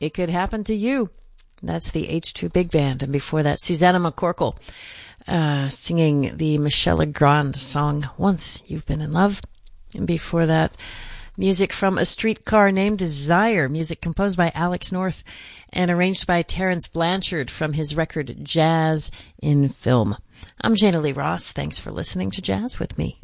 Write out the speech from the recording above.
It Could Happen to You. That's the H2 Big Band. And before that, Susanna McCorkle singing the Michel Legrand song, Once You've Been in Love. And before that, music from A Streetcar Named Desire, music composed by Alex North and arranged by Terence Blanchard from his record Jazz in Film. I'm Jana Lee Ross. Thanks for listening to Jazz with me.